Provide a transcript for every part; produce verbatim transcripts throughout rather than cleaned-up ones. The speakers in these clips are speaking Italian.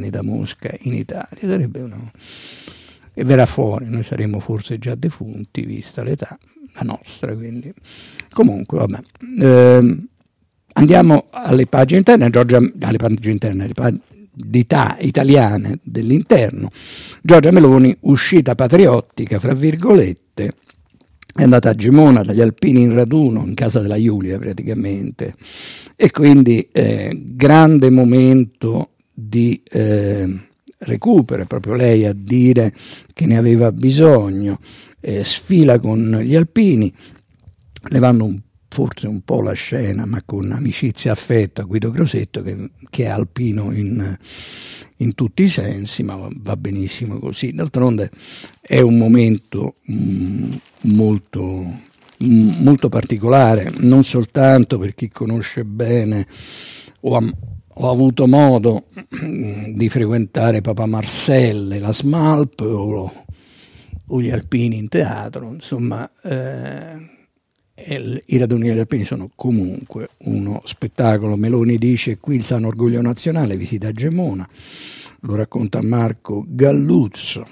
da Mosca in Italia. Sarebbe una... e verrà fuori, noi saremmo forse già defunti vista l'età, la nostra, quindi comunque vabbè. Eh, andiamo alle pagine interne, Giorgia, alle pagine interne, alle pagine italiane dell'interno. Giorgia Meloni, uscita patriottica, fra virgolette, è andata a Gemona dagli alpini in raduno, in casa della Giulia praticamente, e quindi eh, grande momento di eh, recupero, proprio lei a dire che ne aveva bisogno, eh, sfila con gli alpini, levando un, forse un po' la scena, ma con amicizia e affetto a Guido Crosetto, che, che è alpino in, in tutti i sensi, ma va benissimo così. D'altronde è un momento mh, molto, mh, molto particolare, non soltanto per chi conosce bene o ha, ho avuto modo di frequentare Papa Marcelle, la Smalp o, o gli alpini in teatro, insomma eh, i raduni degli alpini sono comunque uno spettacolo. Meloni dice qui il sano orgoglio nazionale, visita Gemona, lo racconta Marco Galluzzo.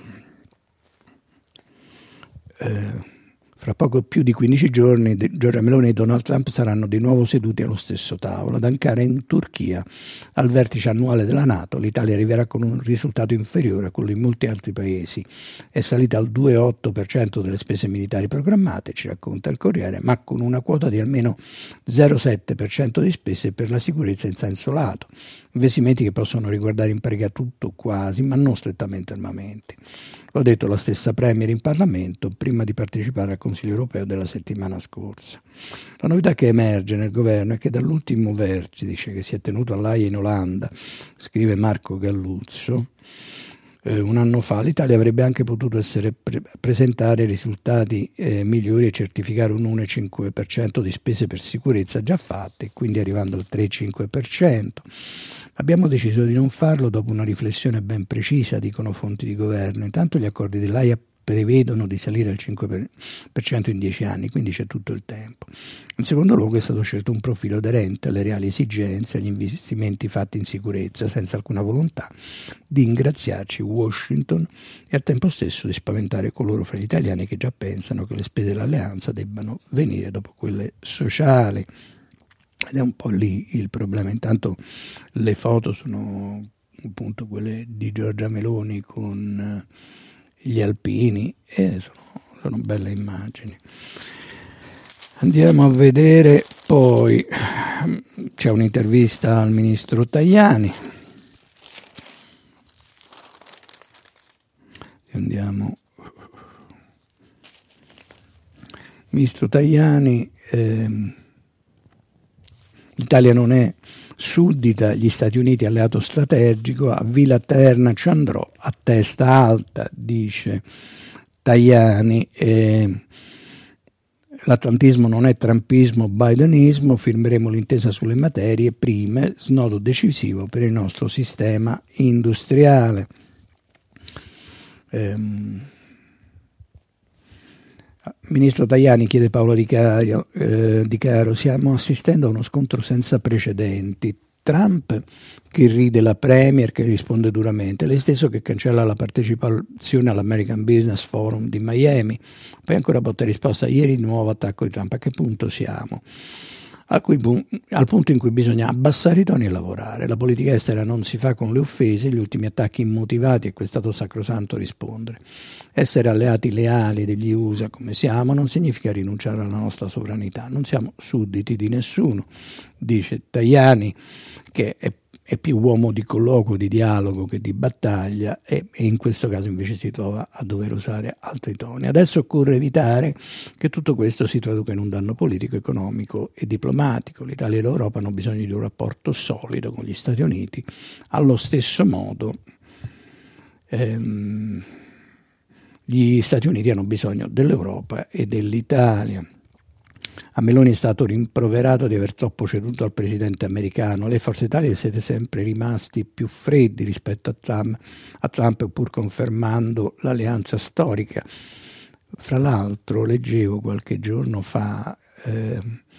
Eh, Fra poco più di quindici giorni Giorgia Meloni e Donald Trump saranno di nuovo seduti allo stesso tavolo. Ad Ankara, in Turchia, al vertice annuale della NATO, l'Italia arriverà con un risultato inferiore a quello di molti altri paesi. È salita al due virgola otto per cento delle spese militari programmate, ci racconta il Corriere, ma con una quota di almeno zero virgola sette per cento di spese per la sicurezza in senso lato. Investimenti che possono riguardare in pratica tutto quasi, ma non strettamente armamenti. L'ho detto la stessa Premier in Parlamento prima di partecipare al Consiglio europeo della settimana scorsa. La novità che emerge nel governo è che dall'ultimo vertice che si è tenuto all'Aia in Olanda, scrive Marco Galluzzo, eh, un anno fa, l'Italia avrebbe anche potuto essere pre- presentare risultati eh, migliori e certificare un uno virgola cinque per cento di spese per sicurezza già fatte, quindi arrivando al tre virgola cinque per cento. Abbiamo deciso di non farlo dopo una riflessione ben precisa, dicono fonti di governo. Intanto gli accordi dell'Aia prevedono di salire al cinque per cento in dieci anni, quindi c'è tutto il tempo. In secondo luogo è stato scelto un profilo aderente alle reali esigenze, agli investimenti fatti in sicurezza, senza alcuna volontà di ingraziarci Washington e al tempo stesso di spaventare coloro fra gli italiani che già pensano che le spese dell'alleanza debbano venire dopo quelle sociali. Ed è un po' lì il problema. Intanto le foto sono appunto quelle di Giorgia Meloni con gli alpini e sono, sono belle immagini. Andiamo a vedere poi, c'è un'intervista al ministro Tajani. Andiamo. Ministro Tajani, ehm, l'Italia non è suddita, gli Stati Uniti alleato strategico, a Villa Terna ci andrò a testa alta, dice Tajani. Eh, l'atlantismo non è trumpismo, bidenismo, firmeremo l'intesa sulle materie prime, snodo decisivo per il nostro sistema industriale. Eh, Ministro Tajani, chiede Paolo Di Caro, eh, Di Caro, stiamo assistendo a uno scontro senza precedenti. Trump che ride la Premier, che risponde duramente, lei stesso che cancella la partecipazione all'American Business Forum di Miami, poi ancora botta risposta, ieri di nuovo attacco di Trump. A che punto siamo? A cui, al punto in cui bisogna abbassare i toni e lavorare. La politica estera non si fa con le offese, gli ultimi attacchi immotivati e questo è stato sacrosanto rispondere. Essere alleati leali degli U S A come siamo non significa rinunciare alla nostra sovranità, non siamo sudditi di nessuno, dice Tajani, che è è più uomo di colloquio, di dialogo che di battaglia e, e in questo caso invece si trova a dover usare altri toni. Adesso occorre evitare che tutto questo si traduca in un danno politico, economico e diplomatico. L'Italia e l'Europa hanno bisogno di un rapporto solido con gli Stati Uniti, allo stesso modo ehm, gli Stati Uniti hanno bisogno dell'Europa e dell'Italia. A Meloni è stato rimproverato di aver troppo ceduto al presidente americano. Lei, Forza Italia, siete sempre rimasti più freddi rispetto a Trump, a Trump pur confermando l'alleanza storica. Fra l'altro leggevo qualche giorno fa eh,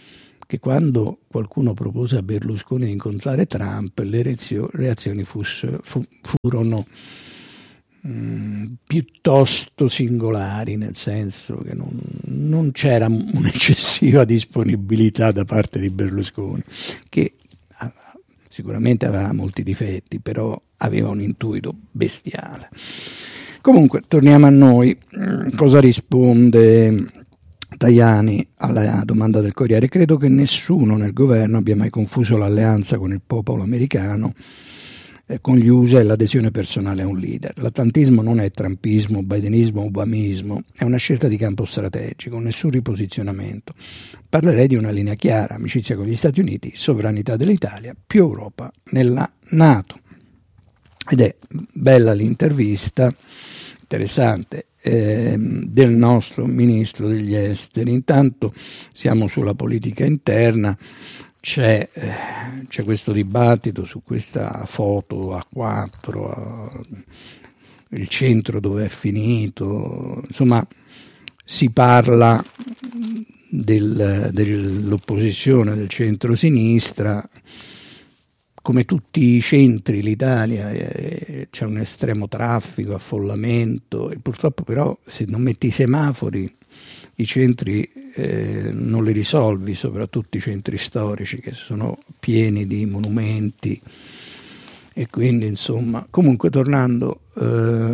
che quando qualcuno propose a Berlusconi di incontrare Trump, le reazio- reazioni fuss- fu- furono mh, piuttosto singolari, nel senso che non, non c'era un'eccessiva disponibilità da parte di Berlusconi, che ah, sicuramente aveva molti difetti, però aveva un intuito bestiale. Comunque, torniamo a noi. Cosa risponde Tajani alla domanda del Corriere? Credo che nessuno nel governo abbia mai confuso l'alleanza con il popolo americano, eh, con gli U S A e l'adesione personale a un leader. L'atlantismo non è trumpismo, bidenismo, obamismo, è una scelta di campo strategico, nessun riposizionamento. Parlerei di una linea chiara: amicizia con gli Stati Uniti, sovranità dell'Italia, più Europa nella NATO. Ed è bella l'intervista, interessante, eh, del nostro ministro degli esteri. Intanto siamo sulla politica interna, c'è, eh, c'è questo dibattito su questa foto A quattro, eh, il centro dove è finito, insomma si parla del, dell'opposizione del centro-sinistra. Come tutti i centri, l'Italia eh, c'è un estremo traffico, affollamento, e purtroppo però se non metti i semafori i centri eh, non li risolvi, soprattutto i centri storici che sono pieni di monumenti, e quindi insomma, comunque tornando, eh,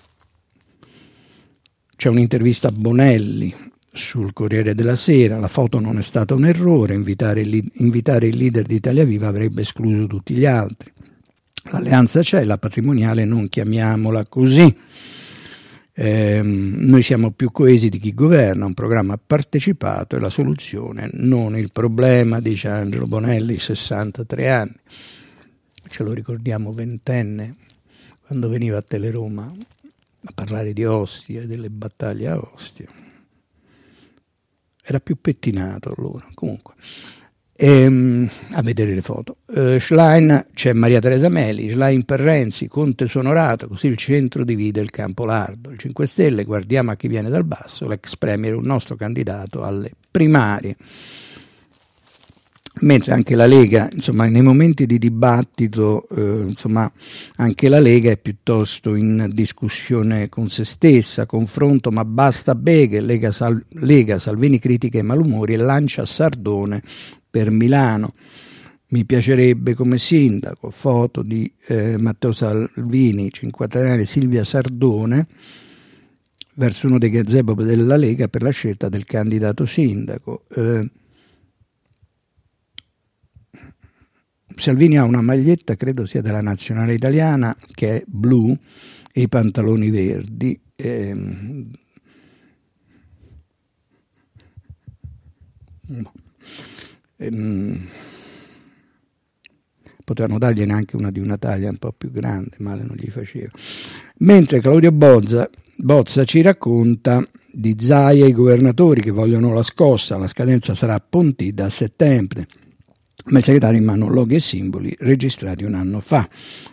c'è un'intervista a Bonelli sul Corriere della Sera. La foto non è stata un errore, invitare il, invitare il leader di Italia Viva avrebbe escluso tutti gli altri. L'alleanza c'è, la patrimoniale non chiamiamola così. Eh, noi siamo più coesi di chi governa, un programma partecipato è la soluzione, non il problema, dice Angelo Bonelli, sessantatré anni. Ce lo ricordiamo, ventenne, quando veniva a Teleroma a parlare di Ostia e delle battaglie a Ostia. Era più pettinato allora, comunque. Ehm, a vedere le foto. Uh, Schlein, c'è Maria Teresa Meli, Schlein per Renzi, Conte su Onorato, così il centro divide il campo lardo. Il cinque Stelle, guardiamo a chi viene dal basso, l'ex premier è un nostro candidato alle primarie. Mentre anche la Lega, insomma, nei momenti di dibattito, eh, insomma, anche la Lega è piuttosto in discussione con se stessa, confronto, ma basta beghe, Lega, Sal- Lega Salvini critica i malumori e lancia Sardone per Milano. Mi piacerebbe come sindaco, foto di eh, Matteo Salvini, cinquanta anni, Silvia Sardone, verso uno dei gazebo della Lega per la scelta del candidato sindaco. Eh, Salvini ha una maglietta, credo sia della nazionale italiana, che è blu, e i pantaloni verdi. Ehm, ehm, potevano dargliene anche una di una taglia un po' più grande, male non gli faceva. Mentre Claudio Bozza, Bozza ci racconta di Zaia e i governatori che vogliono la scossa, la scadenza sarà a Pontida a settembre. Ma il segretario in mano loghi e simboli registrati un anno fa.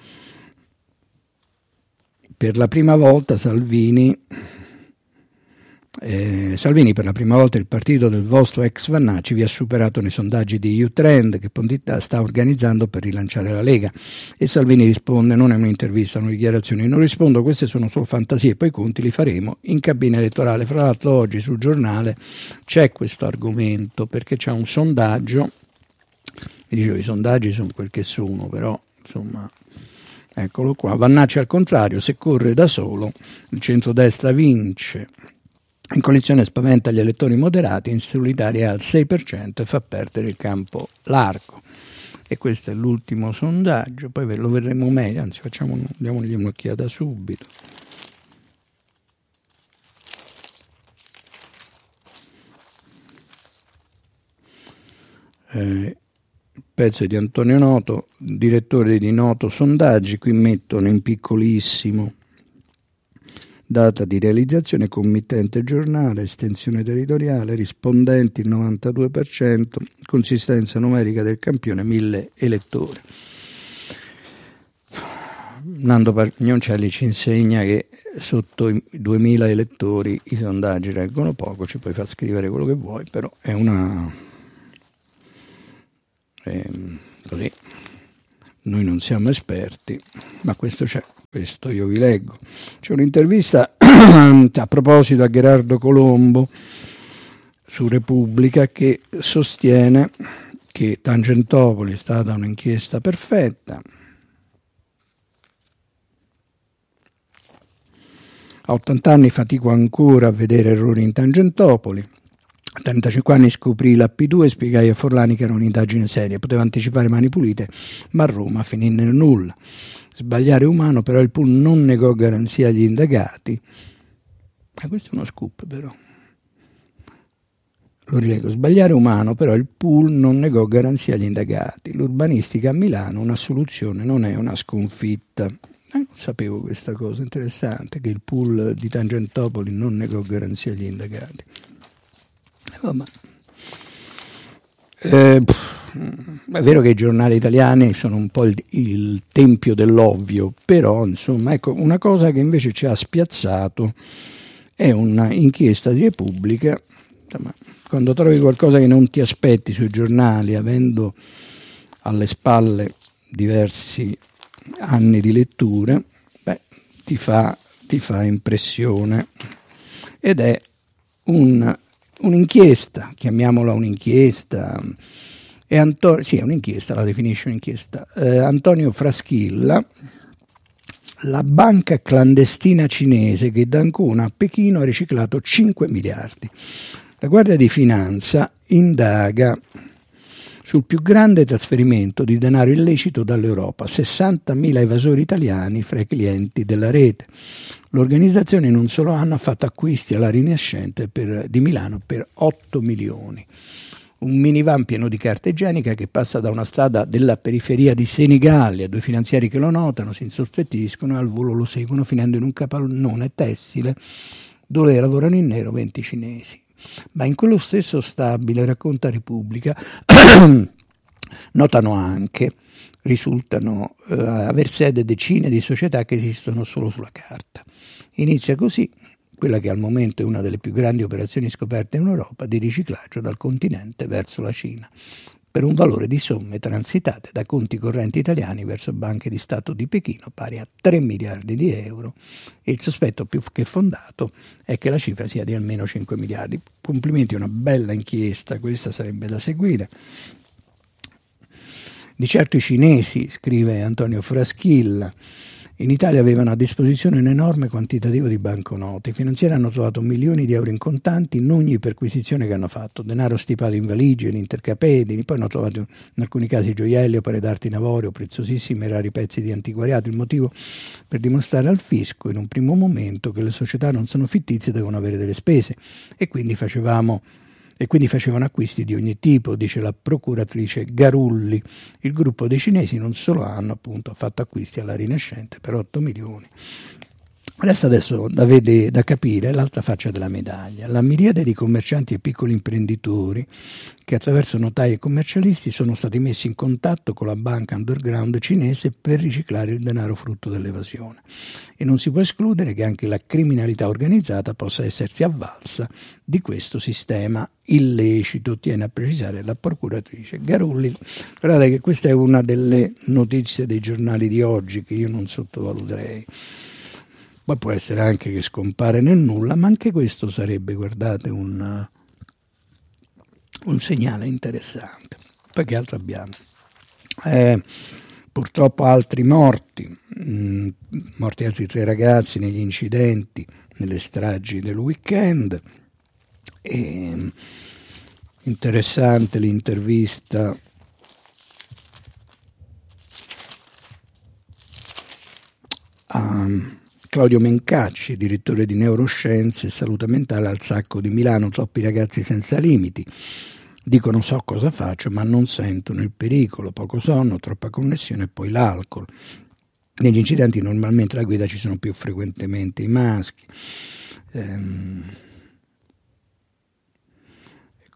Per la prima volta Salvini, eh, Salvini per la prima volta il partito del vostro ex Vannacci vi ha superato nei sondaggi di U-Trend che Pontida sta organizzando per rilanciare la Lega. E Salvini risponde: non è un'intervista, sono dichiarazioni, non rispondo, queste sono solo fantasie, poi i conti li faremo in cabina elettorale. Fra l'altro oggi sul giornale c'è questo argomento perché c'è un sondaggio. Mi dicevo, i sondaggi sono quel che sono, però insomma, eccolo qua. Vannacci al contrario, se corre da solo, il centrodestra vince. In coalizione spaventa gli elettori moderati, in solitaria è al sei per cento e fa perdere il campo largo. E questo è l'ultimo sondaggio, poi lo vedremo meglio, anzi facciamo, diamogli un'occhiata subito. Eh, pezzo di Antonio Noto, direttore di Noto Sondaggi. Qui mettono in piccolissimo data di realizzazione, committente giornale, estensione territoriale, rispondenti il novantadue per cento, consistenza numerica del campione mille elettori. Nando Pagnoncelli ci insegna che sotto i duemila elettori i sondaggi reggono poco, ci puoi far scrivere quello che vuoi, però è una E, così noi non siamo esperti, ma questo c'è, questo io vi leggo. C'è un'intervista a proposito a Gherardo Colombo su Repubblica che sostiene che Tangentopoli è stata un'inchiesta perfetta. A ottanta anni fatico ancora a vedere errori in Tangentopoli. A trentacinque anni scoprì l'A P due e spiegai a Forlani che era un'indagine seria. Poteva anticipare Mani Pulite, ma a Roma finì nel nulla. Sbagliare umano, però il pool non negò garanzia agli indagati. Ma questo è uno scoop, però. Lo rilego. Sbagliare umano, però il pool non negò garanzia agli indagati. L'urbanistica a Milano, una soluzione, non è una sconfitta. Eh, non sapevo questa cosa, interessante, che il pool di Tangentopoli non negò garanzia agli indagati. Vabbè. Eh, è vero che i giornali italiani sono un po' il, il tempio dell'ovvio, però insomma, ecco, una cosa che invece ci ha spiazzato è un'inchiesta di Repubblica. Insomma, quando trovi qualcosa che non ti aspetti sui giornali, avendo alle spalle diversi anni di lettura, beh, ti fa, ti fa impressione. Ed è un un'inchiesta, chiamiamola un'inchiesta, è Anto- sì, è un'inchiesta, la definisce un'inchiesta. Eh, Antonio Fraschilla, la banca clandestina cinese che da Ancona a Pechino ha riciclato cinque miliardi. La Guardia di Finanza indaga sul più grande trasferimento di denaro illecito dall'Europa, sessantamila evasori italiani fra i clienti della rete. L'organizzazione in un solo anno ha fatto acquisti alla Rinascente per, di Milano per otto milioni. Un minivan pieno di carta igienica che passa da una strada della periferia di Senigallia, due finanziari che lo notano, si insospettiscono e al volo lo seguono finendo in un capannone tessile dove lavorano in nero venti cinesi. Ma in quello stesso stabile, racconta Repubblica, notano anche, risultano eh, aver sede decine di società che esistono solo sulla carta. Inizia così quella che al momento è una delle più grandi operazioni scoperte in Europa di riciclaggio dal continente verso la Cina, per un valore di somme transitate da conti correnti italiani verso banche di Stato di Pechino pari a tre miliardi di euro e il sospetto più che fondato è che la cifra sia di almeno cinque miliardi. Complimenti, una bella inchiesta, questa sarebbe da seguire. Di certo i cinesi, scrive Antonio Fraschilla, in Italia avevano a disposizione un enorme quantitativo di banconote. I finanziari hanno trovato milioni di euro in contanti in ogni perquisizione che hanno fatto, denaro stipato in valigie, in intercapedini, poi hanno trovato in alcuni casi gioielli, opere d'arte in avorio, preziosissimi e rari pezzi di antiquariato. Il motivo per dimostrare al fisco in un primo momento che le società non sono fittizie, devono avere delle spese e quindi facevamo e quindi facevano acquisti di ogni tipo, dice la procuratrice Garulli. Il gruppo dei cinesi non solo hanno appunto fatto acquisti alla Rinascente per otto milioni. Resta adesso da, vede, da capire l'altra faccia della medaglia, la miriade di commercianti e piccoli imprenditori che attraverso notai e commercialisti sono stati messi in contatto con la banca underground cinese per riciclare il denaro frutto dell'evasione. E non si può escludere che anche la criminalità organizzata possa essersi avvalsa di questo sistema illecito, tiene a precisare la procuratrice Garulli. Guardate che questa è una delle notizie dei giornali di oggi che io non sottovaluterei. Poi può essere anche che scompare nel nulla, ma anche questo sarebbe, guardate, un, un segnale interessante. Poi che altro abbiamo? Eh, purtroppo altri morti, mh, morti altri tre ragazzi negli incidenti, nelle stragi del weekend. E, interessante l'intervista a Claudio Mencacci, direttore di Neuroscienze e Salute Mentale al Sacco di Milano. Troppi ragazzi senza limiti. Dicono so cosa faccio, ma non sentono il pericolo. Poco sonno, troppa connessione e poi l'alcol. Negli incidenti normalmente alla guida ci sono più frequentemente i maschi. Ehm,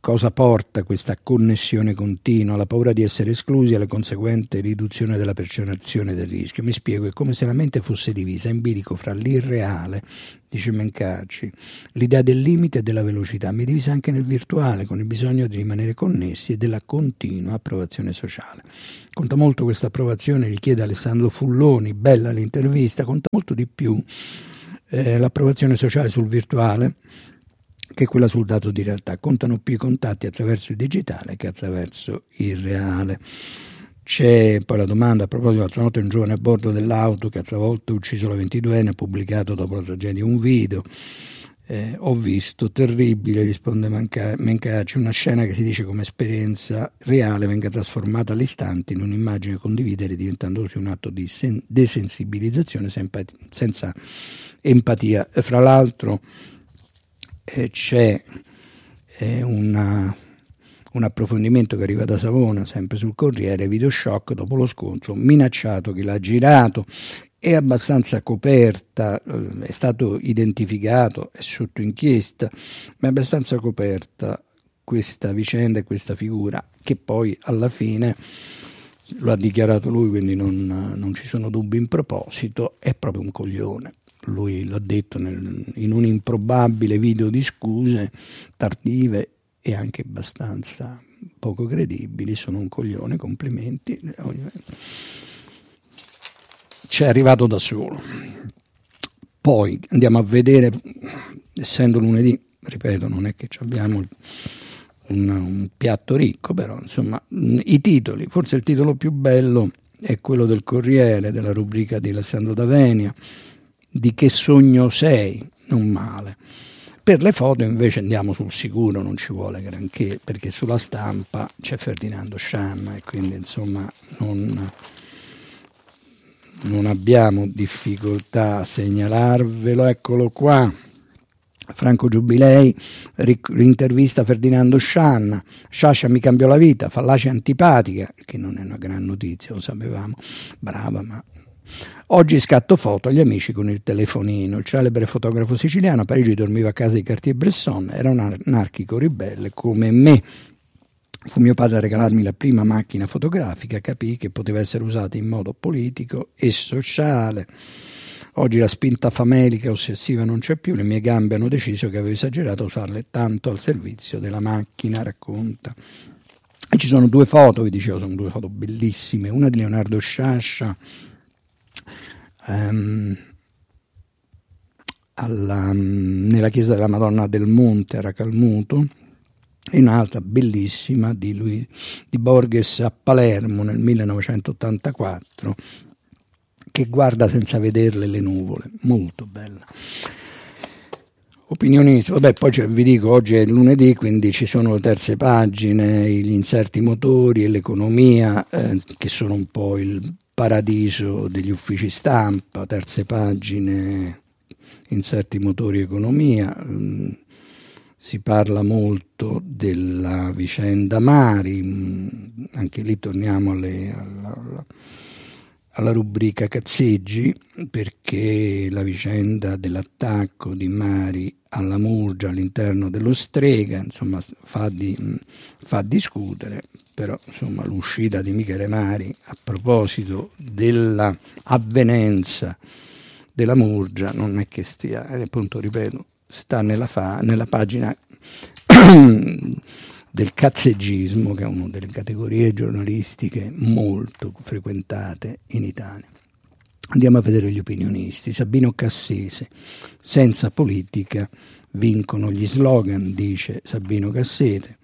cosa porta questa connessione continua? La paura di essere esclusi e la conseguente riduzione della percezione del rischio. Mi spiego, è come se la mente fosse divisa in bilico fra l'irreale, dice Mencacci, l'idea del limite e della velocità, ma è divisa anche nel virtuale, con il bisogno di rimanere connessi e della continua approvazione sociale. Conta molto questa approvazione, richiede Alessandro Fulloni, bella l'intervista, conta molto di più eh, l'approvazione sociale sul virtuale che quella sul dato di realtà. Contano più i contatti attraverso il digitale che attraverso il reale. C'è poi la domanda a proposito, l'altra notte un giovane a bordo dell'auto che altra volta ha ucciso la ventiduenne, ha pubblicato dopo la tragedia un video, eh, ho visto, terribile, risponde Mencacci, una scena che si dice come esperienza reale venga trasformata all'istante in un'immagine da condividere, diventando così un atto di sen- desensibilizzazione senza empatia. Fra l'altro Eh, c'è eh, una, un approfondimento che arriva da Savona, sempre sul Corriere, video shock dopo lo scontro, minacciato chi l'ha girato, è abbastanza coperta, eh, è stato identificato, è sotto inchiesta, ma è abbastanza coperta questa vicenda e questa figura, che poi alla fine, lo ha dichiarato lui, quindi non, non ci sono dubbi in proposito, è proprio un coglione. Lui l'ha detto nel, in un improbabile video di scuse tardive e anche abbastanza poco credibili. Sono un coglione, complimenti. C'è arrivato da solo. Poi andiamo a vedere, essendo lunedì, ripeto, non è che abbiamo un, un piatto ricco, però insomma i titoli, forse il titolo più bello è quello del Corriere, della rubrica di Alessandro D'Avenia, di Che sogno sei, non male. Per le foto invece andiamo sul sicuro, non ci vuole granché, perché sulla stampa c'è Ferdinando Scianna e quindi insomma non, non abbiamo difficoltà a segnalarvelo. Eccolo qua, Franco Giubilei rintervista Ferdinando Scianna. Sciascia mi cambiò la vita, fallacia antipatica, che non è una gran notizia, lo sapevamo, brava, ma oggi scatto foto agli amici con il telefonino. Il celebre fotografo siciliano a Parigi dormiva a casa di Cartier-Bresson, era un anarchico ribelle come me. Fu mio padre a regalarmi la prima macchina fotografica, capii che poteva essere usata in modo politico e sociale. Oggi la spinta famelica ossessiva non c'è più, le mie gambe hanno deciso che avevo esagerato a usarle tanto al servizio della macchina, racconta. E ci sono due foto, vi dicevo, sono due foto bellissime, una di Leonardo Sciascia Um, alla, um, nella chiesa della Madonna del Monte a Racalmuto e un'altra bellissima di, lui, di Borges a Palermo nel millenovecentottantaquattro che guarda senza vederle le nuvole, molto bella. Opinionista, vabbè, poi cioè, vi dico, oggi è lunedì, quindi ci sono le terze pagine, gli inserti motori e l'economia, eh, che sono un po' il paradiso degli uffici stampa, terze pagine, inserti motori e economia. Um, si parla molto della vicenda Mari, um, anche lì torniamo alle, alla, alla, alla rubrica Cazzeggi, perché la vicenda dell'attacco di Mari alla Murgia all'interno dello Strega, insomma, fa, di, fa discutere, però insomma l'uscita di Michele Mari a proposito della avvenenza della Murgia non è che stia, eh, appunto ripeto, sta nella, fa, nella pagina del cazzeggismo, che è una delle categorie giornalistiche molto frequentate in Italia. Andiamo a vedere gli opinionisti. Sabino Cassese, senza politica vincono gli slogan, dice Sabino Cassese.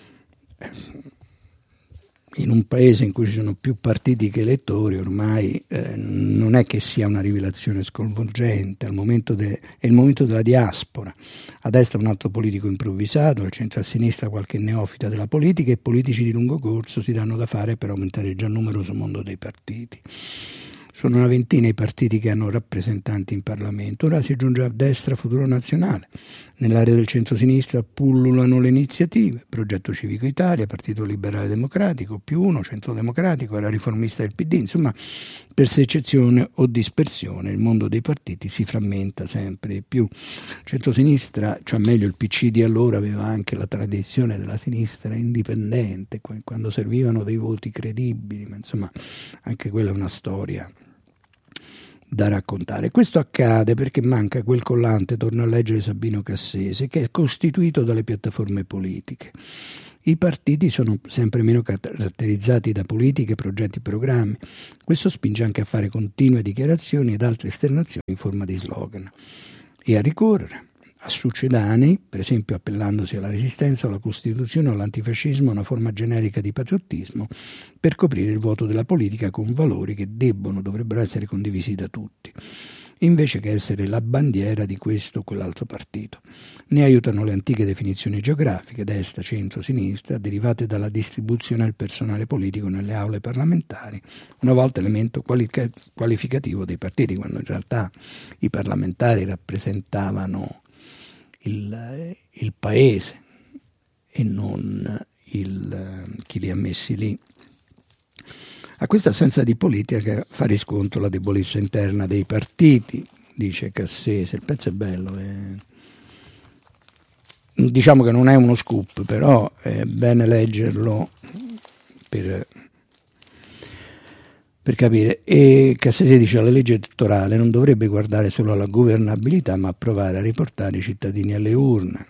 In un paese in cui ci sono più partiti che elettori, ormai eh, non è che sia una rivelazione sconvolgente, al momento de- è il momento della diaspora. A destra un altro politico improvvisato, al centro e a sinistra qualche neofita della politica, e politici di lungo corso si danno da fare per aumentare il già numeroso mondo dei partiti. Sono una ventina i partiti che hanno rappresentanti in Parlamento. Ora si aggiunge a Destra Futuro Nazionale. Nell'area del centro-sinistra pullulano le iniziative. Progetto Civico Italia, Partito Liberale Democratico, più uno, Centro Democratico, era riformista del P D. Insomma, per secessione o dispersione, il mondo dei partiti si frammenta sempre di più. Centro-sinistra, cioè meglio il P C di allora, aveva anche la tradizione della sinistra indipendente, quando servivano dei voti credibili, ma insomma anche quella è una storia da raccontare. Questo accade perché manca quel collante, torno a leggere Sabino Cassese, che è costituito dalle piattaforme politiche. I partiti sono sempre meno caratterizzati da politiche, progetti, programmi. Questo spinge anche a fare continue dichiarazioni ed altre esternazioni in forma di slogan e a ricorrere a succedanei, per esempio appellandosi alla resistenza, alla Costituzione o all'antifascismo, una forma generica di patriottismo, per coprire il vuoto della politica con valori che debbono, dovrebbero essere condivisi da tutti, invece che essere la bandiera di questo o quell'altro partito. Ne aiutano le antiche definizioni geografiche, destra, centro, sinistra, derivate dalla distribuzione del personale politico nelle aule parlamentari, una volta elemento qualica- qualificativo dei partiti, quando in realtà i parlamentari rappresentavano Il, il paese e non il, chi li ha messi lì. A questa assenza di politica fa riscontro la debolezza interna dei partiti, dice Cassese. Il pezzo è bello, è... diciamo che non è uno scoop, però è bene leggerlo per, per capire. E Cassese dice: la legge elettorale non dovrebbe guardare solo alla governabilità, ma provare a riportare i cittadini alle urne.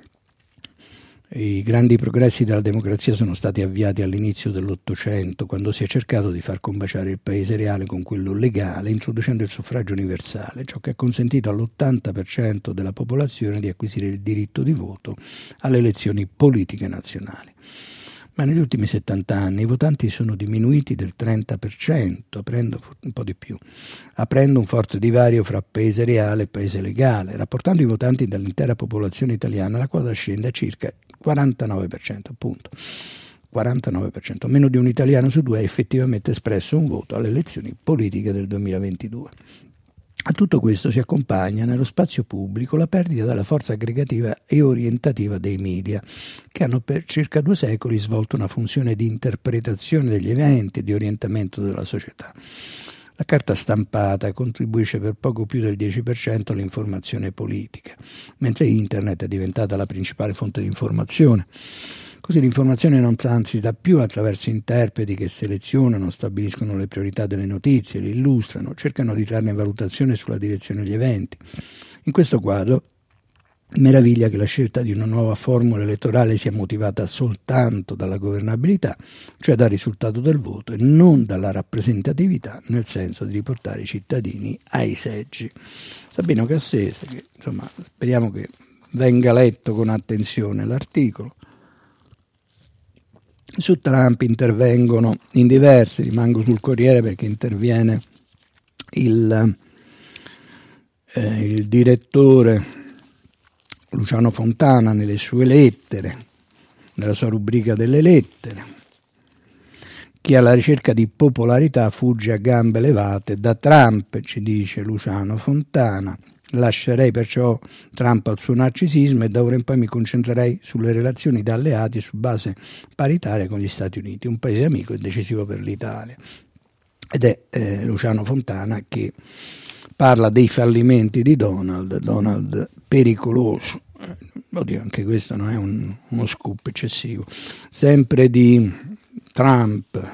I grandi progressi della democrazia sono stati avviati all'inizio dell'Ottocento, quando si è cercato di far combaciare il paese reale con quello legale, introducendo il suffragio universale, ciò che ha consentito all'ottanta per cento della popolazione di acquisire il diritto di voto alle elezioni politiche nazionali. Ma negli ultimi settanta anni i votanti sono diminuiti del trenta per cento, aprendo un po' di più, aprendo un forte divario fra paese reale e paese legale. Rapportando i votanti dall'intera popolazione italiana, la quota scende a circa quarantanove per cento, appunto. quarantanove per cento, meno di un italiano su due ha effettivamente espresso un voto alle elezioni politiche del duemilaventidue. A tutto questo si accompagna nello spazio pubblico la perdita della forza aggregativa e orientativa dei media, che hanno per circa due secoli svolto una funzione di interpretazione degli eventi e di orientamento della società. La carta stampata contribuisce per poco più del dieci per cento all'informazione politica, mentre Internet è diventata la principale fonte di informazione. Così l'informazione non transita più attraverso interpreti che selezionano, stabiliscono le priorità delle notizie, le illustrano, cercano di trarne valutazione sulla direzione degli eventi. In questo quadro meraviglia che la scelta di una nuova formula elettorale sia motivata soltanto dalla governabilità, cioè dal risultato del voto, e non dalla rappresentatività, nel senso di riportare i cittadini ai seggi. Sabino Cassese, che insomma speriamo che venga letto con attenzione l'articolo. Su Trump intervengono in diversi, rimango sul Corriere perché interviene il, eh, il direttore Luciano Fontana nelle sue lettere, nella sua rubrica delle lettere. Chi alla ricerca di popolarità fugge a gambe levate da Trump, ci dice Luciano Fontana. Lascerei perciò Trump al suo narcisismo e da ora in poi mi concentrerei sulle relazioni da alleati su base paritaria con gli Stati Uniti, un paese amico e decisivo per l'Italia. Ed è eh, Luciano Fontana che parla dei fallimenti di Donald, Donald pericoloso. Oddio, anche questo non è un, uno scoop eccessivo. Sempre di Trump,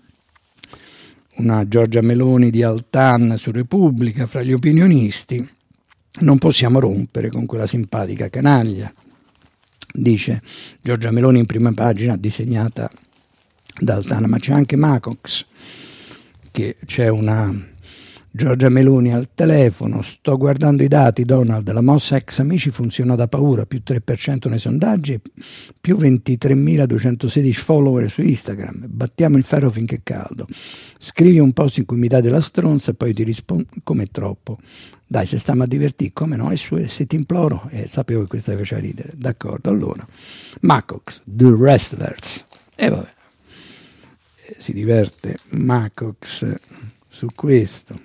una Giorgia Meloni di Altan su Repubblica, fra gli opinionisti. Non possiamo rompere con quella simpatica canaglia, dice Giorgia Meloni in prima pagina, disegnata da Altana, ma c'è anche Macox, che c'è una Giorgia Meloni al telefono, sto guardando i dati Donald, la mossa ex amici funziona da paura, più tre per cento nei sondaggi, più ventitremiladuecentosedici follower su Instagram, battiamo il ferro finché è caldo, scrivi un post in cui mi dai della stronza e poi ti rispondo come troppo, dai se stiamo a divertire, come no, e su, se ti imploro, eh, sapevo che questa faceva ridere, d'accordo, allora, Macox, The Wrestlers, e vabbè, si diverte Macox su questo.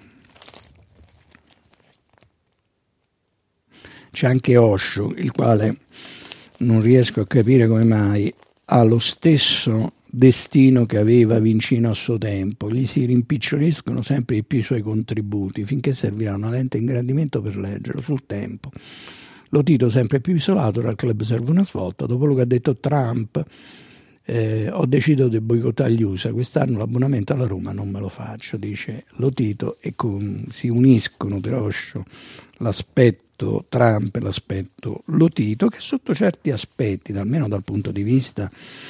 C'è anche Osho, il quale non riesco a capire come mai ha lo stesso destino che aveva Vincino a suo tempo. Gli si rimpiccioliscono sempre di più i suoi contributi, finché servirà una lente ingrandimento per leggerlo sul tempo. Lo Tito sempre più isolato, dal club serve una svolta. Dopo quello che ha detto Trump, eh, ho deciso di boicottare gli U S A, quest'anno l'abbonamento alla Roma non me lo faccio, dice Lo Tito, e con, si uniscono per Osho l'aspetto Trump e l'aspetto Lo Tito, che sotto certi aspetti, almeno dal punto di vista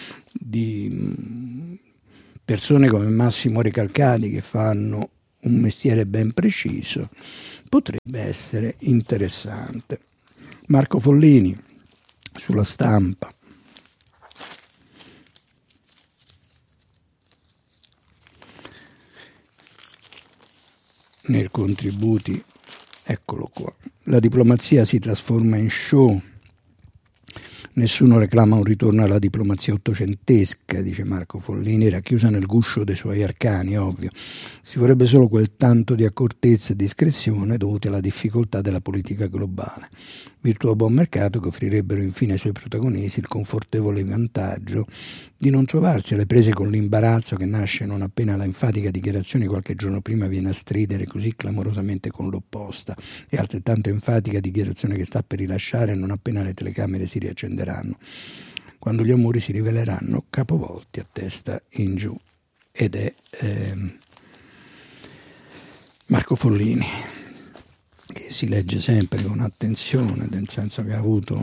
di persone come Massimo Recalcati che fanno un mestiere ben preciso, potrebbe essere interessante. Marco Follini sulla Stampa. Nei contributi, eccolo qua. La diplomazia si trasforma in show. Nessuno reclama un ritorno alla diplomazia ottocentesca, dice Marco Follini, racchiusa nel guscio dei suoi arcani, ovvio. Si vorrebbe solo quel tanto di accortezza e discrezione dovuti alla difficoltà della politica globale. Virtù a buon mercato che offrirebbero infine ai suoi protagonisti il confortevole vantaggio di non trovarsi alle prese con l'imbarazzo che nasce non appena la enfatica dichiarazione qualche giorno prima viene a stridere così clamorosamente con l'opposta, e altrettanto enfatica dichiarazione che sta per rilasciare non appena le telecamere si riaccenderanno, quando gli amori si riveleranno capovolti a testa in giù. Ed è eh, Marco Follini, che si legge sempre con attenzione, nel senso che ha avuto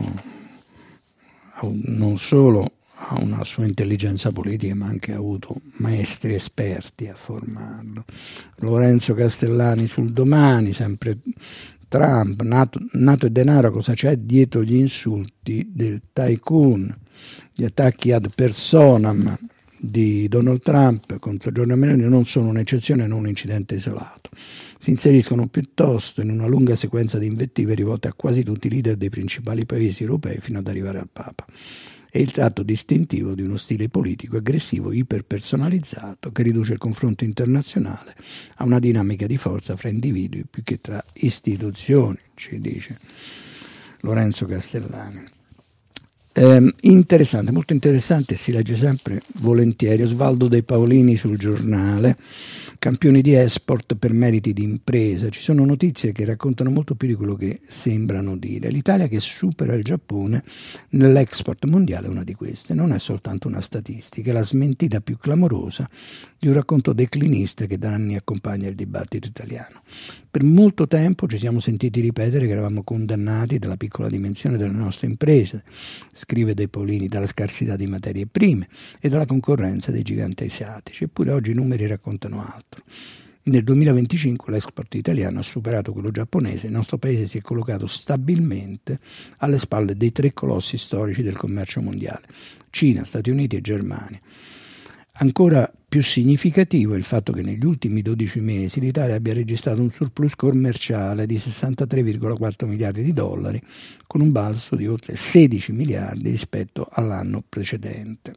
non solo ha una sua intelligenza politica, ma anche ha avuto maestri esperti a formarlo. Lorenzo Castellani sul Domani, sempre Trump, nato, nato e denaro, cosa c'è dietro gli insulti del tycoon, gli attacchi ad personam di Donald Trump contro Giorgia Meloni non sono un'eccezione, non un incidente isolato. Si inseriscono piuttosto in una lunga sequenza di invettive rivolte a quasi tutti i leader dei principali paesi europei fino ad arrivare al Papa. È il tratto distintivo di uno stile politico aggressivo iperpersonalizzato che riduce il confronto internazionale a una dinamica di forza fra individui più che tra istituzioni, ci dice Lorenzo Castellani. Eh, interessante, molto interessante, si legge sempre volentieri. Osvaldo De Paolini sul Giornale, campioni di export per meriti di impresa. Ci sono notizie che raccontano molto più di quello che sembrano dire. L'Italia che supera il Giappone nell'export mondiale è una di queste, non è soltanto una statistica, è la smentita più clamorosa di un racconto declinista che da anni accompagna il dibattito italiano. Per molto tempo ci siamo sentiti ripetere che eravamo condannati dalla piccola dimensione delle nostre imprese, scrive De Paolini, dalla scarsità di materie prime e dalla concorrenza dei giganti asiatici, eppure oggi i numeri raccontano altro. Nel duemilaventicinque l'export italiano ha superato quello giapponese, il nostro paese si è collocato stabilmente alle spalle dei tre colossi storici del commercio mondiale, Cina, Stati Uniti e Germania. Ancora più significativo è il fatto che negli ultimi dodici mesi l'Italia abbia registrato un surplus commerciale di sessantatré virgola quattro miliardi di dollari, con un balzo di oltre sedici miliardi rispetto all'anno precedente.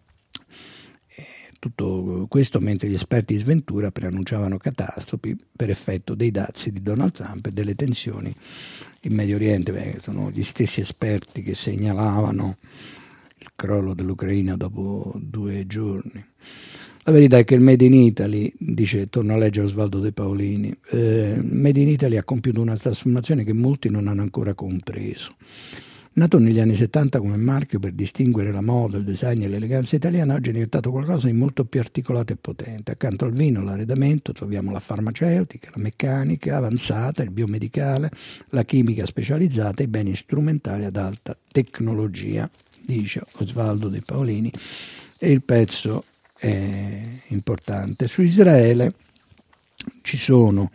E tutto questo mentre gli esperti di sventura preannunciavano catastrofi per effetto dei dazi di Donald Trump e delle tensioni in Medio Oriente. Beh, sono gli stessi esperti che segnalavano il crollo dell'Ucraina dopo due giorni. La verità è che il Made in Italy, dice, torno a leggere Osvaldo De Paolini, eh, Made in Italy ha compiuto una trasformazione che molti non hanno ancora compreso. Nato negli anni settanta come marchio per distinguere la moda, il design e l'eleganza italiana, oggi è diventato qualcosa di molto più articolato e potente. Accanto al vino, all'arredamento, troviamo la farmaceutica, la meccanica avanzata, il biomedicale, la chimica specializzata e i beni strumentali ad alta tecnologia, dice Osvaldo De Paolini, e il pezzo è importante. Su Israele ci sono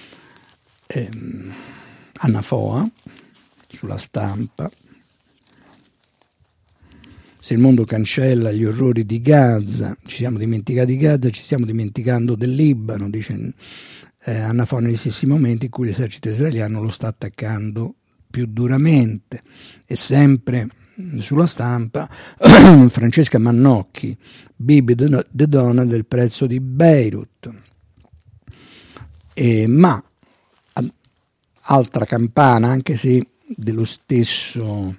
ehm, Anna Foa sulla Stampa. Se il mondo cancella gli orrori di Gaza, ci siamo dimenticati di Gaza, ci stiamo dimenticando del Libano, dice eh, Anna Foa, negli stessi momenti in cui l'esercito israeliano lo sta attaccando più duramente. E sempre sulla Stampa Francesca Mannocchi, Bibi the Donna del prezzo di Beirut. Eh, ma a, altra campana, anche se dello stesso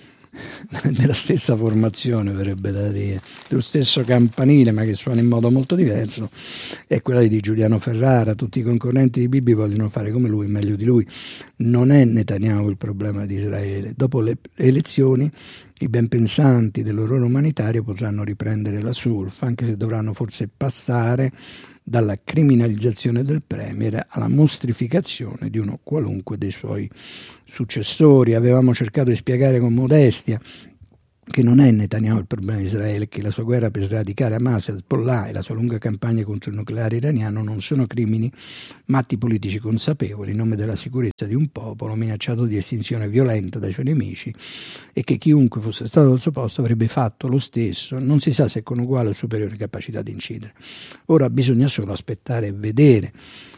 della stessa formazione, verrebbe da dire, dello stesso campanile, ma che suona in modo molto diverso, è quella di Giuliano Ferrara. Tutti i concorrenti di Bibi vogliono fare come lui, meglio di lui. Non è Netanyahu il problema di Israele. Dopo le elezioni i benpensanti dell'orrore umanitario potranno riprendere la surf, anche se dovranno forse passare dalla criminalizzazione del premier alla mostrificazione di uno qualunque dei suoi successori. Avevamo cercato di spiegare con modestia che non è Netanyahu il problema di Israele, che la sua guerra per sradicare Hamas e Hezbollah e la sua lunga campagna contro il nucleare iraniano non sono crimini, ma atti politici consapevoli in nome della sicurezza di un popolo minacciato di estinzione violenta dai suoi nemici, e che chiunque fosse stato al suo posto avrebbe fatto lo stesso, non si sa se con uguale o superiore capacità di incidere. Ora bisogna solo aspettare e vedere,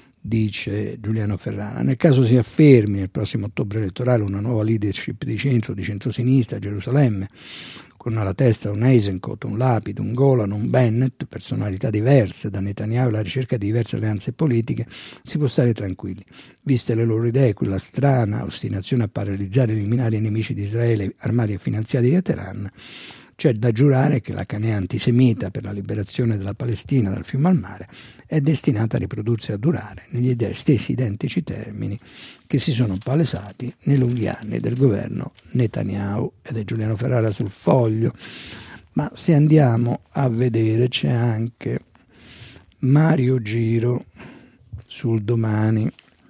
dice Giuliano Ferrara. Nel caso si affermi nel prossimo ottobre elettorale una nuova leadership di centro, di centrosinistra a Gerusalemme, con alla testa un Eisenkot, un Lapid, un Golan, un Bennett, personalità diverse da Netanyahu e la ricerca di diverse alleanze politiche, si può stare tranquilli. Viste le loro idee, quella strana ostinazione a paralizzare e eliminare i nemici di Israele armati e finanziati da Teheran, c'è da giurare che la canea antisemita per la liberazione della Palestina dal fiume al mare è destinata a riprodursi e a durare negli stessi identici termini che si sono palesati nei lunghi anni del governo Netanyahu. Ed è Giuliano Ferrara sul Foglio. Ma se andiamo a vedere, c'è anche Mario Giro sul Domani.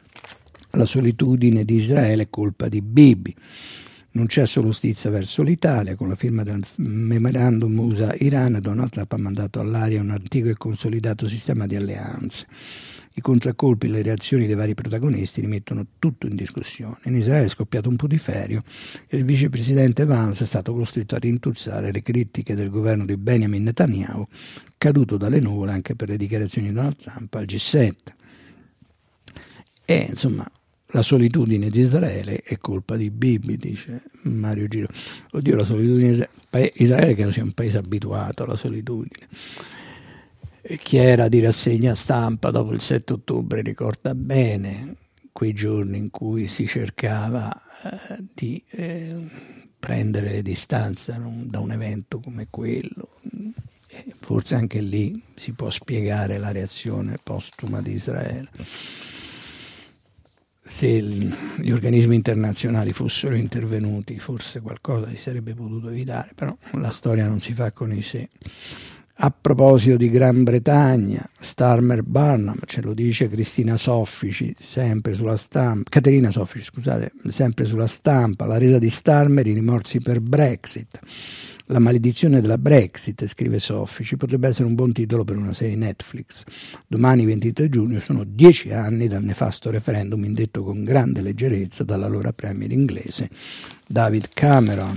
La solitudine di Israele è colpa di Bibi. Non c'è solo stizza verso l'Italia. Con la firma del memorandum U S A-Iran, Donald Trump ha mandato all'aria un antico e consolidato sistema di alleanze. I contraccolpi e le reazioni dei vari protagonisti rimettono tutto in discussione. In Israele è scoppiato un putiferio e il vicepresidente Vance è stato costretto a rintuzzare le critiche del governo di Benjamin Netanyahu, caduto dalle nuvole anche per le dichiarazioni di Donald Trump al G sette. E insomma, la solitudine di Israele è colpa di Bibi, dice Mario Giro. Oddio, la solitudine di Israele che non sia un paese abituato alla solitudine. E chi era di rassegna stampa dopo il sette ottobre ricorda bene quei giorni in cui si cercava eh, di eh, prendere le distanze da un evento come quello. E forse anche lì si può spiegare la reazione postuma di Israele. Se gli organismi internazionali fossero intervenuti, forse qualcosa si sarebbe potuto evitare, però la storia non si fa con i sé. A proposito di Gran Bretagna, Starmer Barnum, ce lo dice Cristina Soffici, sempre sulla stampa, Caterina Soffici, scusate, sempre sulla stampa, la resa di Starmer, i rimorsi per Brexit. La maledizione della Brexit, scrive Soffici, potrebbe essere un buon titolo per una serie Netflix. Domani, ventitré giugno, sono dieci anni dal nefasto referendum indetto con grande leggerezza dall'allora premier inglese David Cameron.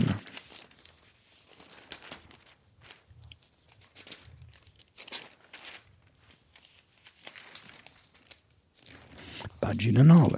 Pagina nove.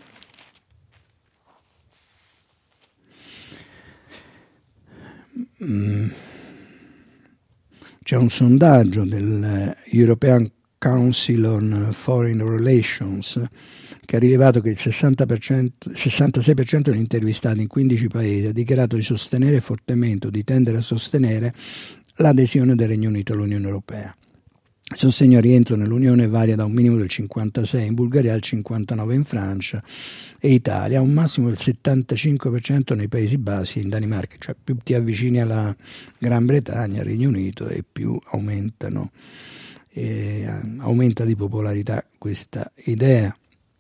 Mm. C'è un sondaggio del European Council on Foreign Relations che ha rilevato che il sessanta per cento, sessantasei per cento degli intervistati in quindici paesi ha dichiarato di sostenere fortemente o di tendere a sostenere l'adesione del Regno Unito all'Unione Europea. Il sostegno al rientro nell'Unione varia da un minimo del cinquantasei in Bulgaria al cinquantanove in Francia e Italia, a un massimo del settantacinque per cento nei Paesi Bassi e in Danimarca. Cioè più ti avvicini alla Gran Bretagna, al Regno Unito, e più aumentano, eh, aumenta di popolarità questa idea.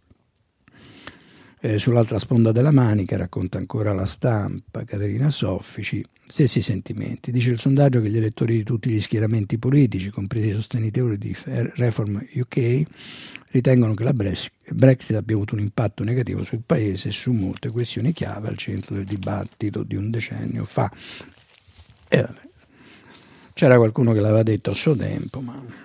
Eh, sull'altra sponda della manica, racconta ancora la stampa, Caterina Soffici, stessi sentimenti. Dice il sondaggio che gli elettori di tutti gli schieramenti politici, compresi i sostenitori di Reform U K, ritengono che la Brexit abbia avuto un impatto negativo sul paese e su molte questioni chiave al centro del dibattito di un decennio fa. E vabbè, c'era qualcuno che l'aveva detto a suo tempo, ma